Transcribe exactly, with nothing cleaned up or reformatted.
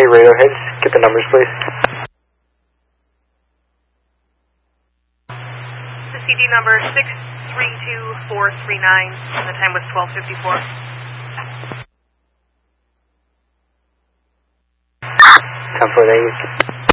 Okay, radar heads, get the numbers please. The C D number six three two four three nine, and the time was twelve fifty-four. ten four eight.